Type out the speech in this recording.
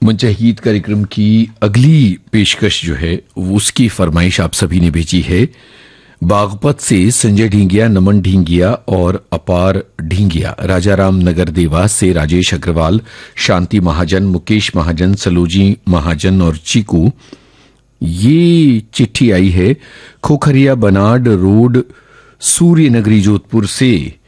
मुंतहिद कार्यक्रम की अगली पेशकश जो है उसकी फरमाइश आप सभी ने भेजी है। बागपत से संजय ढींगिया, नमन ढींगिया और अपार ढींगिया। राजाराम नगर देवास से राजेश अग्रवाल, शांति महाजन, मुकेश महाजन, सलोजी महाजन और चीकू। ये चिट्ठी आई है खोखरिया बनाड रोड, सूर्य नगरी, जोधपुर से